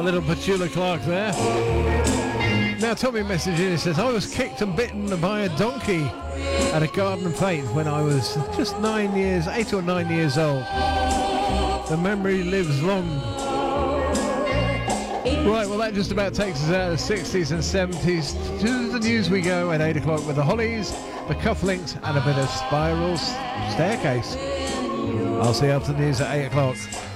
A little Petula Clark there. Now Tommy messaged in, he says, I was kicked and bitten by a donkey at a garden of faith when I was just 8 or 9 years old. The memory lives long. Right, well that just about takes us out of the 60s and 70s. To the news we go at 8 o'clock with the Hollies, the Cufflinks and a bit of Spiral Staircase. I'll see you after the news at 8 o'clock.